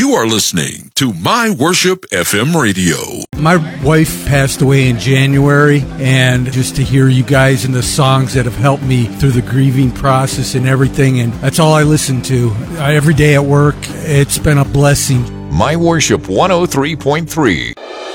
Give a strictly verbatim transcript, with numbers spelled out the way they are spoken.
You are listening to My Worship F M Radio. My wife passed away in January, and just to hear you guys and the songs that have helped me through the grieving process and everything, and that's all I listen to. Every day at work, it's been a blessing. My Worship one oh three point three.